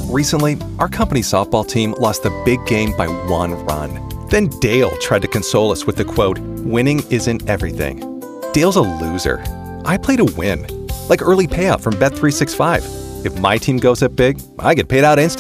Recently, our company softball team lost the big game by 1 run. Then Dale tried to console us with the quote, "Winning isn't everything." Dale's a loser. I play to win. Like early payout from Bet365. If my team goes up big, I get paid out instantly.